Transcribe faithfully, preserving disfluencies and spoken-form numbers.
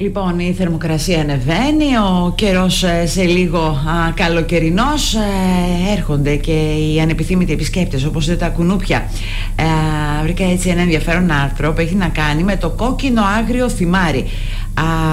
Λοιπόν, η θερμοκρασία ανεβαίνει, ο καιρός ε, σε λίγο α, καλοκαιρινός, ε, έρχονται και οι ανεπιθύμητοι επισκέπτες όπως τα κουνούπια. Ε, βρήκα έτσι ένα ενδιαφέρον άρθρο που έχει να κάνει με το κόκκινο άγριο θυμάρι.